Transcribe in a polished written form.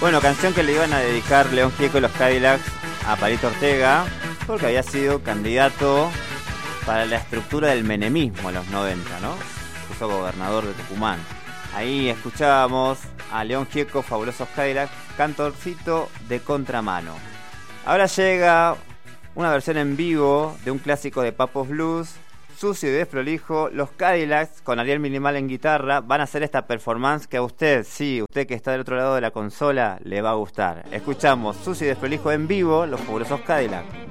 Bueno, canción que le iban a dedicar León Gieco y los Cadillacs a Palito Ortega, porque había sido candidato para la estructura del menemismo en los 90, ¿no? Puso gobernador de Tucumán. Ahí escuchábamos a León Gieco, Fabulosos Cadillacs, Cantorcito de Contramano. Ahora llega una versión en vivo de un clásico de Papos Blues, Sucio y Desprolijo. Los Cadillacs, con Ariel Minimal en guitarra, van a hacer esta performance que a usted, sí, usted que está del otro lado de la consola, le va a gustar. Escuchamos Sucio y Desprolijo en vivo, los Fabulosos Cadillacs.